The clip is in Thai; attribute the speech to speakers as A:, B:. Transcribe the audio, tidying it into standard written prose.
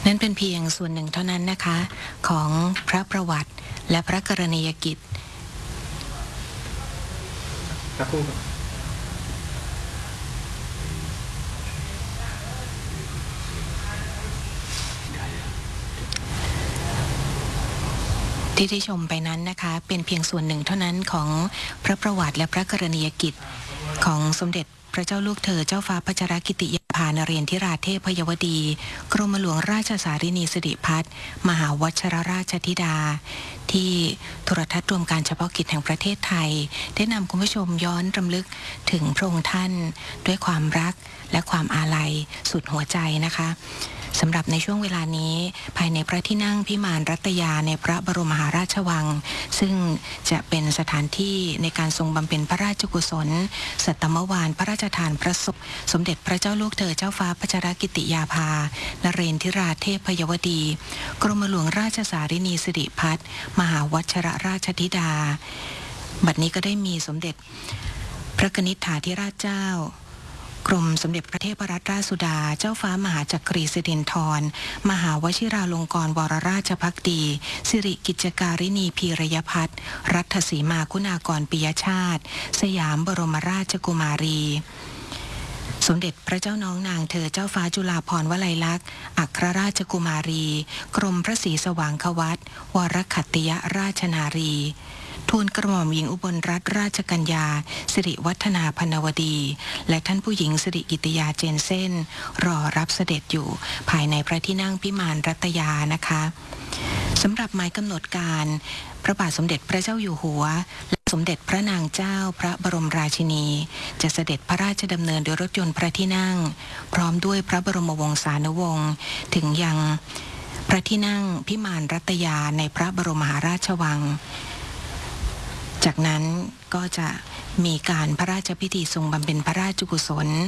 A: นั่นเป็นเพียงส่วนหนึ่งเท่านั้นนะคะของพระประวัติและพระกรณียกิจที่ได้ชมไปนั้นนะคะเป็นเพียงส่วนหนึ่งเท่านั้นของพระประวัติและพระกรณียกิจของสมเด็จพระเจ้าลูกเธอเจ้าฟ้าพัชรกิติยาภานเรศธิราชเทพยวดีกรมหลวงราชสารินีสิริพัฒน์มหาวชิรราชธิดาที่โทรทัศน์รวมการเฉพาะกิจแห่งประเทศไทยได้นำคุณผู้ชมย้อนรำลึกถึงพระองค์ท่านด้วยความรักและความอาลัยสุดหัวใจนะคะสำหรับในช่วงเวลานี้ภายในพระที่นั่งพิมานรัตยาในพระบรมมหาราชวังซึ่งจะเป็นสถานที่ในการทรงบำเพ็ญพระราชกุศลสัตมวาลพระราชทานพระศพสมเด็จพระเจ้าลูกเธอเจ้าฟ้าพัชรกิติยาภานเรศธิราชเทพยวดีกรมหลวงราชสารินีสิริพัฒน์มหาวชิรราชธิดาบัดนี้ก็ได้มีสมเด็จพระกนิษฐาธิราชเจ้ากรมสมเด็จพระเทพรัตนราชสุดาเจ้าฟ้ามหาจักรีสิรินธรมหาวชิราลงกรณ์วรราชภักดีสิริกิจการิณีพีรยพัฒน์รัฐสีมาคุณากรปิยชาติสยามบรมราชกุมารีสมเด็จพระเจ้าน้องนางเธอเจ้าฟ้าจุฬาภรณ์วลัยลักษณ์อัครราชกุมารีกรมพระศรีสว่างควัตวรขัตติยราชนารีทูลกระหม่อมหญิงอุบลรัตนราชกัญญาสิริวัฒนาพนวดีและท่านผู้หญิงสิริกิติยาเจนเซ่นรอรับเสด็จอยู่ภายในพระที่นั่งพิมานรัตยานะคะสำหรับหมายกำหนดการพระบาทสมเด็จพระเจ้าอยู่หัวและสมเด็จพระนางเจ้าพระบรมราชินีจะเสด็จพระราชดำเนินโดยรถยนต์พระที่นั่งพร้อมด้วยพระบรมวงศานุวงศ์ถึงยังพระที่นั่งพิมานรัตยาในพระบรมมหาราชวังจากนั้นก็จะมีการพระราชพิธีทรงบำเพ็ญพระราชกุศล